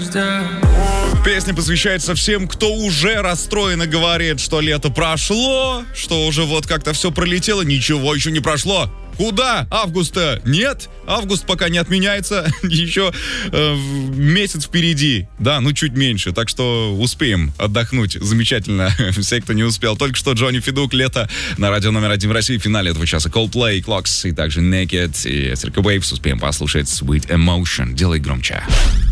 Песня посвящается всем, кто уже расстроен и говорит, что лето прошло, что уже вот как-то все пролетело. Ничего еще не прошло. Куда? Августа нет. Август пока не отменяется. Еще месяц впереди. Да, ну чуть меньше. Так что успеем отдохнуть. Замечательно. Все, кто не успел. Только что Джонни Федук, «Лето» на радио номер 1 в России. В финале этого часа Coldplay, Clocks и также Naked и Circa Waves. Успеем послушать Sweet Emotion. Делай громче.